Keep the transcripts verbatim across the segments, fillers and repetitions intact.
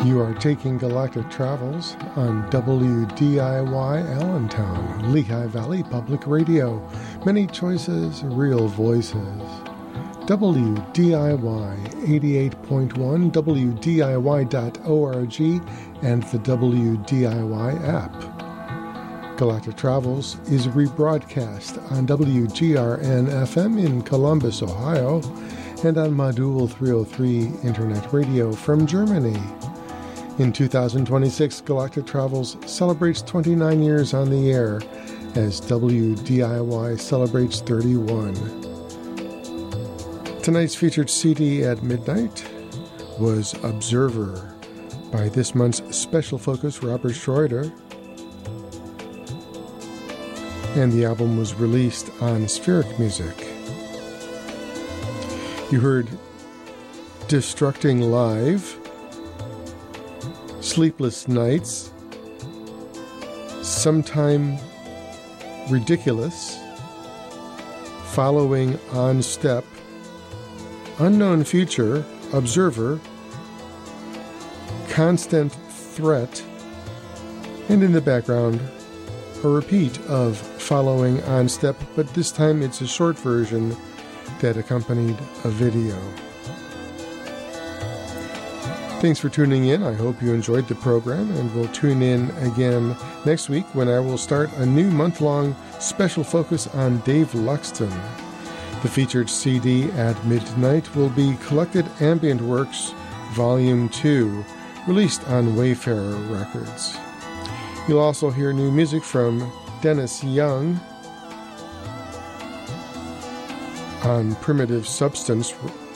You are taking Galactic Travels on W D I Y Allentown, Lehigh Valley Public Radio. Many choices, real voices. W D I Y eighty-eight point one, W D I Y dot org, and the W D I Y app. Galactic Travels is rebroadcast on W G R N F M in Columbus, Ohio, and on Module three oh three Internet Radio from Germany. In two thousand twenty-six, Galactic Travels celebrates twenty-nine years on the air as W D I Y celebrates thirty-one. Tonight's featured C D at midnight was Observer by this month's Special Focus Robert Schroeder, and the album was released on Spheric Music. You heard Destructing Live, Sleepless Nights, Sometime Ridiculous, Following On Step, Unknown Future, Observer, Constant Threat, and in the background, a repeat of Following On Step, but this time it's a short version that accompanied a video. Thanks for tuning in. I hope you enjoyed the program, and we'll tune in again next week when I will start a new month-long special focus on Dave Luxton. The featured C D at midnight will be Collected Ambient Works Volume two, released on Wayfarer Records. You'll also hear new music from Dennis Young on Primitive Substance,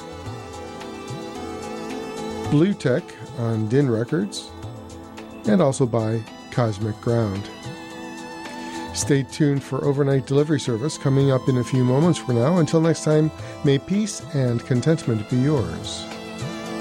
Blue Tech on Din Records, and also by Cosmic Ground. Stay tuned for overnight delivery service coming up in a few moments from now. Until next time, may peace and contentment be yours.